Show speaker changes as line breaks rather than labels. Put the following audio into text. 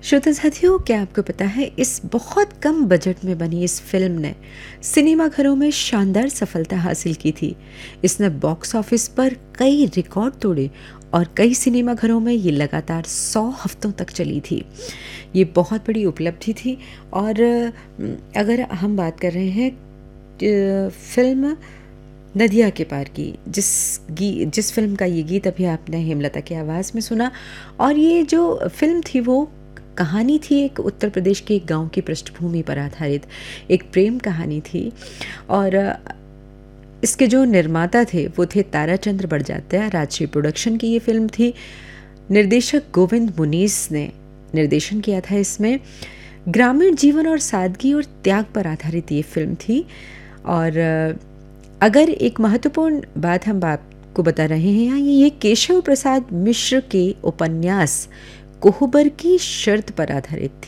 श्रोता साथियों, क्या आपको पता है इस बहुत कम बजट में बनी इस फिल्म ने सिनेमा घरों में शानदार सफलता हासिल की थी। इसने बॉक्स ऑफिस पर कई रिकॉर्ड तोड़े और कई सिनेमा घरों में ये लगातार 100 हफ्तों तक चली थी। ये बहुत बड़ी उपलब्धि थी। और अगर हम बात कर रहे हैं फिल्म नदिया के पार की, जिस फिल्म का ये गीत अभी आपने हेमलता की आवाज़ में सुना, और ये जो फिल्म थी वो कहानी थी एक उत्तर प्रदेश के एक गांव की पृष्ठभूमि पर आधारित एक प्रेम कहानी थी। और इसके जो निर्माता थे वो थे ताराचंद्र बड़जात्या। राजश्री प्रोडक्शन की ये फिल्म थी। निर्देशक गोविंद मुनीस ने निर्देशन किया था। इसमें ग्रामीण जीवन और सादगी और त्याग पर आधारित ये फिल्म थी। और अगर एक महत्वपूर्ण बात हम आपको बता रहे हैं यहाँ, ये केशव प्रसाद मिश्र के उपन्यास कोहबर की शर्त पर आधारित थी।